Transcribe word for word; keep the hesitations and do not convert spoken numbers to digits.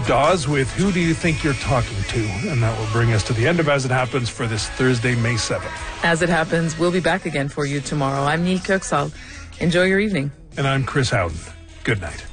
Dawes with Who Do You Think You're Talking To? And that will bring us to the end of As It Happens for this Thursday, May seventh. As It Happens, we'll be back again for you tomorrow. I'm Niamh Cooksall. Enjoy your evening. And I'm Chris Howden. Good night.